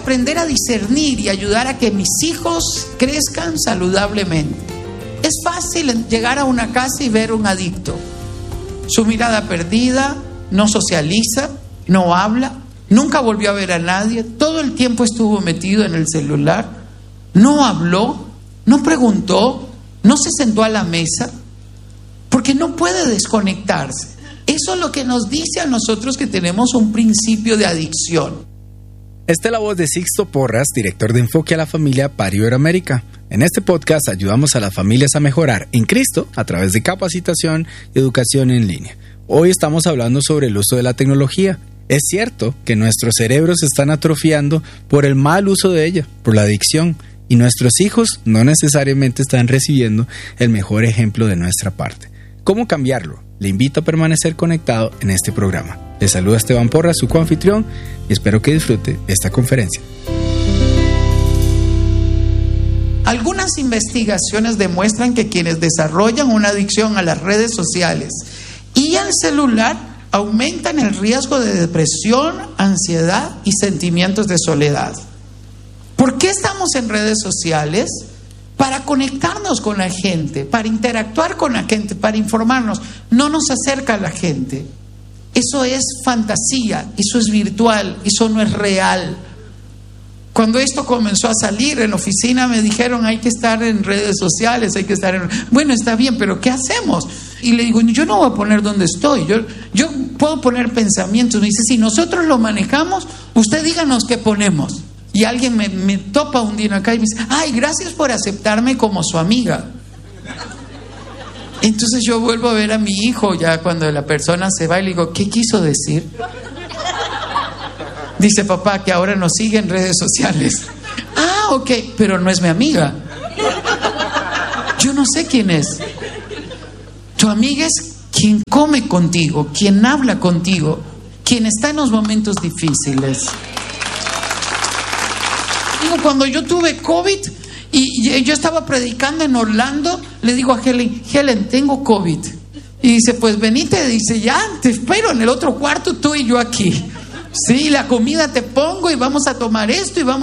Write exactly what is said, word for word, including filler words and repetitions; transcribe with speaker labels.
Speaker 1: aprender a discernir y ayudar a que mis hijos crezcan saludablemente. Es fácil llegar a una casa y ver un adicto. Su mirada perdida, no socializa, no habla, nunca volvió a ver a nadie, todo el tiempo estuvo metido en el celular, no habló, no preguntó, no se sentó a la mesa, porque no puede desconectarse. Eso es lo que nos dice a nosotros que tenemos un principio de adicción.
Speaker 2: Esta es la voz de Sixto Porras, director de Enfoque a la Familia para Iberoamérica. En este podcast ayudamos a las familias a mejorar en Cristo a través de capacitación y educación en línea. Hoy estamos hablando sobre el uso de la tecnología. Es cierto que nuestros cerebros se están atrofiando por el mal uso de ella, por la adicción, y nuestros hijos no necesariamente están recibiendo el mejor ejemplo de nuestra parte. ¿Cómo cambiarlo? Le invito a permanecer conectado en este programa. Le saluda Esteban Porras, su coanfitrión, y espero que disfrute esta conferencia.
Speaker 1: Algunas investigaciones demuestran que quienes desarrollan una adicción a las redes sociales y al celular aumentan el riesgo de depresión, ansiedad y sentimientos de soledad. ¿Por qué estamos en redes sociales? Para conectarnos con la gente, para interactuar con la gente, para informarnos. No nos acerca a la gente. Eso es fantasía, eso es virtual, eso no es real. Cuando esto comenzó a salir en la oficina me dijeron hay que estar en redes sociales, hay que estar en... Bueno, está bien, pero ¿qué hacemos? Y le digo, yo no voy a poner donde estoy, yo, yo puedo poner pensamientos. Me dice, si nosotros lo manejamos, usted díganos qué ponemos. Y alguien me, me topa un día acá y me dice, ay, gracias por aceptarme como su amiga. Entonces yo vuelvo a ver a mi hijo ya cuando la persona se va y le digo, ¿qué quiso decir? Dice, papá, que ahora nos sigue en redes sociales. Ah, ok, pero no es mi amiga. Yo no sé quién es. Tu amiga es quien come contigo, quien habla contigo, quien está en los momentos difíciles. Digo, cuando yo tuve COVID y yo estaba predicando en Orlando, le digo a Helen, Helen, tengo COVID. Y dice, pues venite, dice, ya, te espero en el otro cuarto, tú y yo aquí. Sí, la comida te pongo y vamos a tomar esto y vamos